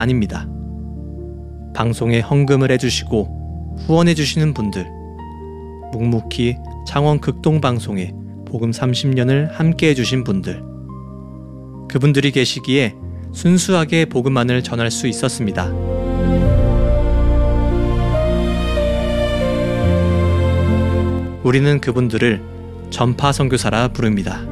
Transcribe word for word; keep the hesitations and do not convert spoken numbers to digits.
아닙니다. 방송에 헌금을 해주시고 후원해주시는 분들, 묵묵히 창원 극동방송에 복음 삼십 년을 함께 해주신 분들, 그분들이 계시기에 순수하게 복음만을 전할 수 있었습니다. 우리는 그분들을 전파 선교사라 부릅니다.